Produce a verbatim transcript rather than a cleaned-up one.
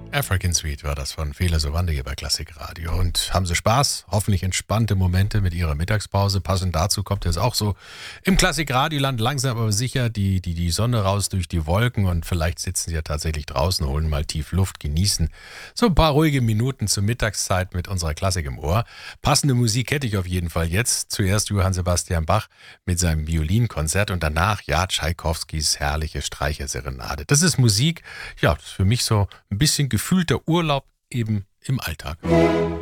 African Suite war das von Fela Sowande hier bei Klassikradio. Und haben Sie Spaß? Hoffentlich entspannte Momente mit Ihrer Mittagspause. Passend dazu kommt jetzt auch so im Klassikradioland langsam aber sicher die, die, die Sonne raus durch die Wolken. Und vielleicht sitzen Sie ja tatsächlich draußen, holen mal tief Luft, genießen so ein paar ruhige Minuten zur Mittagszeit mit unserer Klassik im Ohr. Passende Musik hätte ich auf jeden Fall jetzt. Zuerst Johann Sebastian Bach mit seinem Violinkonzert und danach, ja, Tschaikowskis herrliche Streicherserenade. Das ist Musik, ja, das ist für mich so ein bisschen gefühlter Urlaub eben im Alltag.